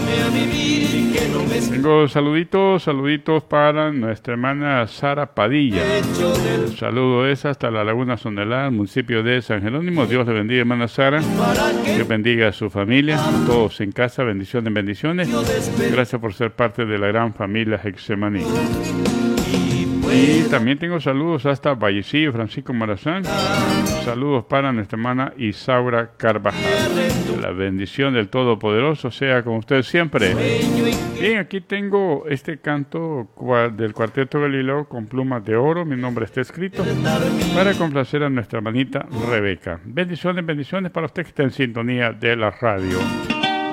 Tengo saluditos para nuestra hermana Sara Padilla. El saludo es hasta la Laguna Sonelá, municipio de San Jerónimo. Dios le bendiga, hermana Sara. Dios bendiga a su familia, a todos en casa. Bendiciones, bendiciones. Gracias por ser parte de la gran familia Getsemaní. Y también tengo saludos hasta Vallecillo, Francisco Marazán. Saludos para nuestra hermana Isaura Carvajal. La bendición del Todopoderoso sea con ustedes siempre. Bien, aquí tengo este canto del Cuarteto Galileo con plumas de oro. Mi nombre está escrito para complacer a nuestra hermanita Rebeca. Bendiciones, bendiciones para usted que está en sintonía de la radio.